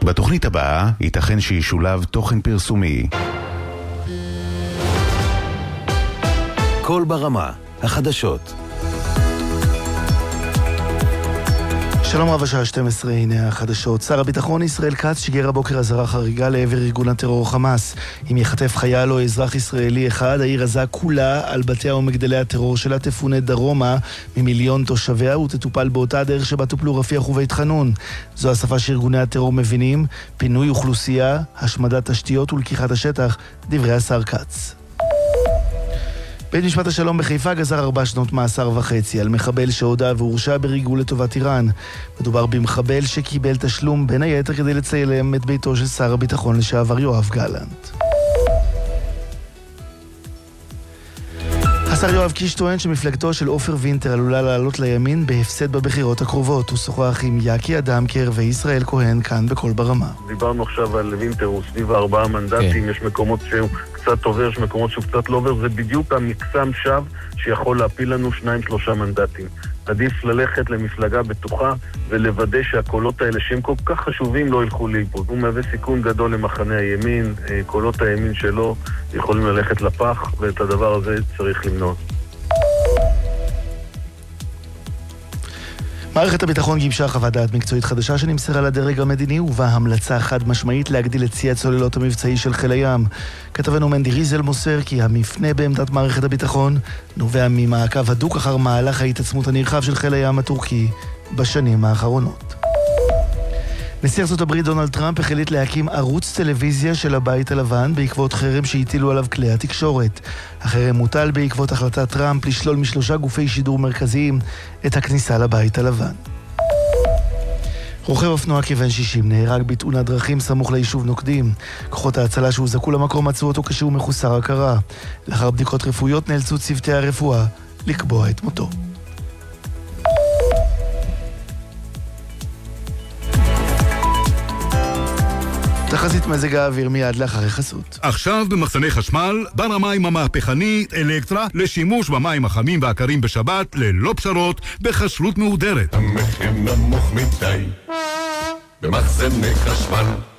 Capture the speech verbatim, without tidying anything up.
בתוכנית הבאה ייתכן שישולב תוכן פרסומי. כל ברמה, החדשות. שלום רב, השעה שתים עשרה, הנה החדשות. שר הביטחון ישראל כץ שיגר הבוקר אזהרה חריגה לעבר ארגון הטרור חמאס. אם יחטף חייל או אזרח ישראלי אחד, העיר עזה כולה על בתיה ומגדלי הטרור שלה תפונה דרומה ממיליון תושביה ותטופל באותה דרך שבה טופלו רפיח ובית חנון. זו השפה שארגוני הטרור מבינים: פינוי אוכלוסייה, השמדת תשתיות ולקיחת השטח, דברי השר כץ. בית משפט השלום בחיפה גזר ארבע שנות מאסר וחצי על מחבל שהודה והורשע בריגול לטובת איראן. מדובר במחבל שקיבל תשלום בין היתר כדי לצלם את ביתו של שר הביטחון לשעבר יואב גלנט. השר יואב קיש טוען שמפלגתו של עופר וינטר עלולה לעלות לימין בהפסד בבחירות הקרובות. הוא שוחח עם יקי אדמקר וישראל כהן כאן בכל ברמה. דיברנו עכשיו על וינטר, הוא סביב ארבעה מנדטים, יש מקומות שהוא קצת עובר, יש מקומות שהוא קצת לא עובר, זה בדיוק המקסם שווא שיכול להפיל לנו שניים שלושה מנדטים. עדיף ללכת למפלגה בטוחה ולוודא שהקולות האלה שהם כל כך חשובים לא ילכו לאיבוד. הוא מהווה סיכון גדול למחנה הימין, קולות הימין שלו יכולים ללכת לפח, ואת הדבר הזה צריך למנוע. מערכת הביטחון גיבשה חוות דעת מקצועית חדשה שנמסרה לדרג המדיני, ובה המלצה חד משמעית להגדיל את צי הצוללות המבצעי של חיל הים. כתבנו מנדי ריזל מוסר כי המפנה בעמדת מערכת הביטחון נובע ממעקב הדוק אחר מהלך ההתעצמות הנרחב של חיל הים הטורקי בשנים האחרונות. נשיא ארצות הברית דונלד טראמפ החליט להקים ערוץ טלוויזיה של הבית הלבן בעקבות חרם שהטילו עליו כלי התקשורת. החרם מוטל בעקבות החלטת טראמפ לשלול משלושה גופי שידור מרכזיים את הכניסה לבית הלבן. רוכב אופנוע כבן שישים נהרג בתאונת דרכים סמוך ליישוב נוקדים. כוחות ההצלה שהוזעקו למקום מצאו אותו כשהוא מחוסר הכרה. לאחר בדיקות רפואיות נאלצו צוותי הרפואה לקבוע את מותו. תחזית מזג האוויר מיד לאחר החסות. עכשיו במחסני חשמל, בר המים המהפכנית אלקטרה לשימוש במים החמים והקרים בשבת ללא פשרות בכשרות מהודרת. המחיר נמוך מדי במחסני חשמל.